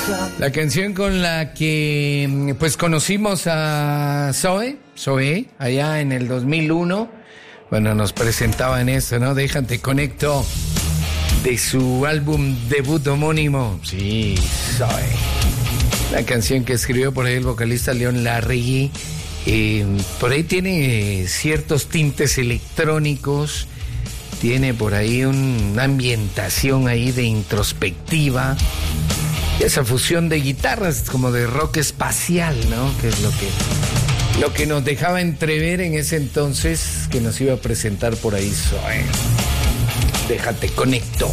La canción con la que pues conocimos a Zoe, allá en el 2001. Bueno, nos presentaban eso, ¿no? Déjate conecto, de su álbum debut homónimo. Sí, Zoe. La canción que escribió por ahí el vocalista León Larregui. Por ahí tiene ciertos tintes electrónicos. Tiene por ahí una ambientación ahí de introspectiva. Esa fusión de guitarras como de rock espacial, ¿no? Que es lo que nos dejaba entrever en ese entonces que nos iba a presentar por ahí Zoe. Déjate conecto.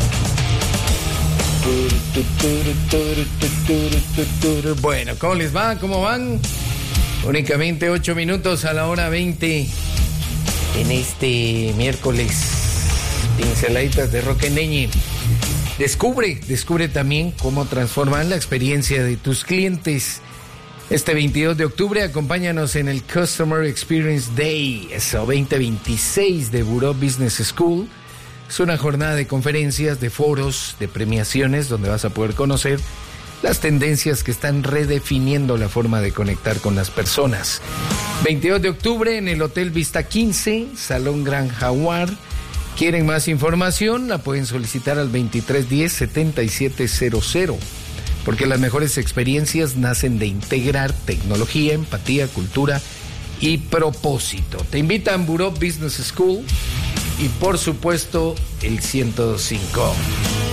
Bueno, ¿cómo les va? ¿Cómo van? Únicamente 8 minutos a la hora 20 en este miércoles. Pinceladitas de rock en Neñi. Descubre también cómo transformar la experiencia de tus clientes. Este 22 de octubre acompáñanos en el Customer Experience Day, eso 2026 de Bureau Business School. Es una jornada de conferencias, de foros, de premiaciones donde vas a poder conocer las tendencias que están redefiniendo la forma de conectar con las personas. 22 de octubre en el Hotel Vista 15, Salón Gran Jaguar. ¿Quieren más información? La pueden solicitar al 2310-7700, porque las mejores experiencias nacen de integrar tecnología, empatía, cultura y propósito. Te invitan Bureau Business School y por supuesto el 105.